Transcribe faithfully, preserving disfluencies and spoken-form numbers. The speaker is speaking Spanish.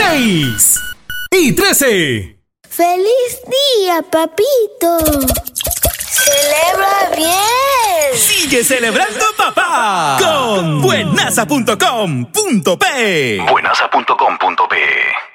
seis y trece. ¡Feliz día, papito! ¡Celebra bien! ¡Sigue celebrando, papá! Con buenaza punto com punto pe. buenaza punto com punto pe